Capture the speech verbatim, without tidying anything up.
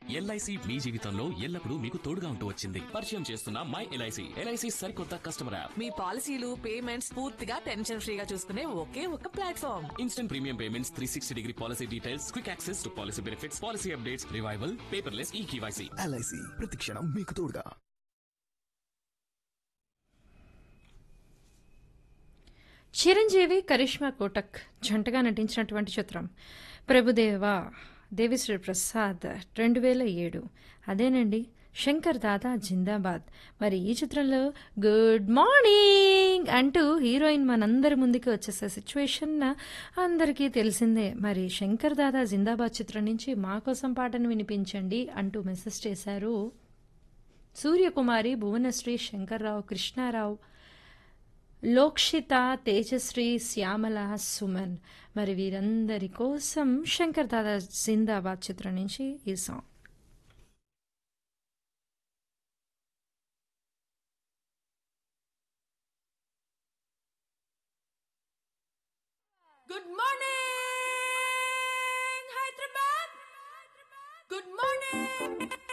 LIC మీ జీవితంలో ఎల్లప్పుడూ మీకు తోడుగా ఉంటూ వచ్చింది. పరిచయం చేస్తున్న మై ఎల్ఐసి ఎల్ఐసి సరికొత్త కస్టమర్ యాప్. మీ పాలసీలు పేమెంట్స్ పూర్తిగా టెన్షన్ ఫ్రీగా చూసుకునే ఒకే ఒక platform. Instant premium payments, three sixty degree policy details, quick access to policy benefits, policy updates, revival, paperless ఈ కేవైసీ. ఎల్ఐసి ప్రతి క్షణం మీకు తోడుగా. చిరంజీవి కరిష్మా కోటక్ జంటగా నటించినటువంటి చిత్రం ప్రభుదేవ దేవిశ్రీ ప్రసాద్ రెండు వేల ఏడు. అదేనండి శంకర్ దాదా జిందాబాద్. మరి ఈ చిత్రంలో గుడ్ మార్నింగ్ అంటూ హీరోయిన్ మనందరి ముందుకు వచ్చేసే సిచ్యువేషన్ అందరికీ తెలిసిందే. మరి శంకర్ దాదా జిందాబాద్ చిత్రం నుంచి మా కోసం పాటను వినిపించండి అంటూ మెసేజ్ చేశారు సూర్యకుమారి, భువనశ్రీ, శంకర్రావు, కృష్ణారావు, లోక్షిత, తేజశ్రీ, శ్యామల, సుమన్. మరి వీరందరి కోసం శంకర్ దాదా జిందాబాద్ చిత్రం నుంచి ఈ song. Good morning Hyderabad, good morning